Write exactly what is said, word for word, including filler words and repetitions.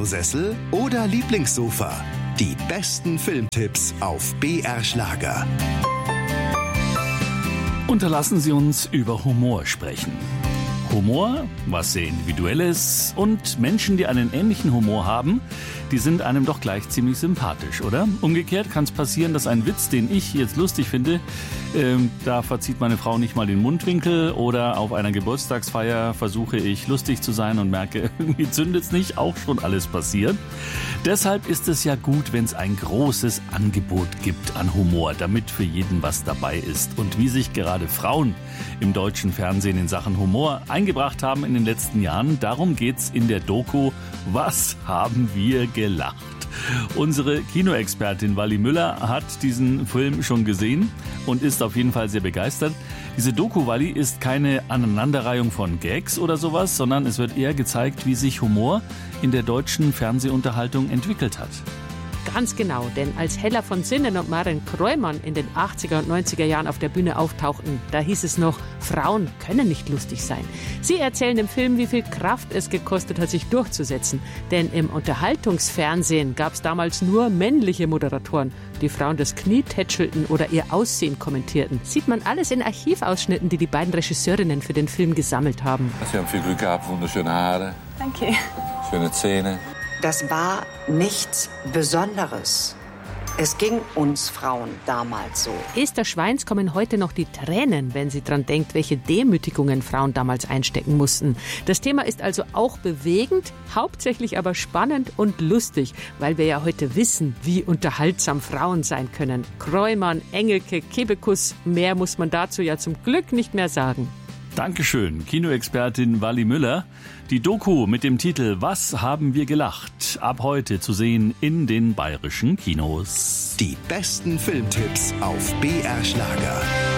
Kinosessel oder Lieblingssofa? Die besten Filmtipps auf B R Schlager. Unterlassen Sie uns über Humor sprechen. Humor, was sehr Individuelles, und Menschen, die einen ähnlichen Humor haben, die sind einem doch gleich ziemlich sympathisch, oder? Umgekehrt kann es passieren, dass ein Witz, den ich jetzt lustig finde, ähm, da verzieht meine Frau nicht mal den Mundwinkel, oder auf einer Geburtstagsfeier versuche ich lustig zu sein und merke, irgendwie zündet's nicht, auch schon alles passiert. Deshalb ist es ja gut, wenn es ein großes Angebot gibt an Humor, damit für jeden was dabei ist. Und wie sich gerade Frauen im deutschen Fernsehen in Sachen Humor eingebracht haben in den letzten Jahren, darum geht's in der Doku Was haben wir gelacht? Unsere Kinoexpertin Wally Müller hat diesen Film schon gesehen und ist auf jeden Fall sehr begeistert. Diese Doku, Wally, ist keine Aneinanderreihung von Gags oder sowas, sondern es wird eher gezeigt, wie sich Humor in der deutschen Fernsehunterhaltung entwickelt hat. Ganz genau, denn als Hella von Sinnen und Maren Kreumann in den achtziger und neunziger Jahren auf der Bühne auftauchten, da hieß es noch, Frauen können nicht lustig sein. Sie erzählen im Film, wie viel Kraft es gekostet hat, sich durchzusetzen. Denn im Unterhaltungsfernsehen gab es damals nur männliche Moderatoren, die Frauen das Knie tätschelten oder ihr Aussehen kommentierten. Sieht man alles in Archivausschnitten, die die beiden Regisseurinnen für den Film gesammelt haben. Sie haben viel Glück gehabt, wunderschöne Haare. Danke. Schöne Zähne. Das war nichts Besonderes. Es ging uns Frauen damals so. Esther Schweins kommen heute noch die Tränen, wenn sie dran denkt, welche Demütigungen Frauen damals einstecken mussten. Das Thema ist also auch bewegend, hauptsächlich aber spannend und lustig, weil wir ja heute wissen, wie unterhaltsam Frauen sein können. Kreumann, Engelke, Kebekus, mehr muss man dazu ja zum Glück nicht mehr sagen. Dankeschön, Kinoexpertin Wally Müller. Die Doku mit dem Titel Was haben wir gelacht? Ab heute zu sehen in den bayerischen Kinos. Die besten Filmtipps auf B R Schlager.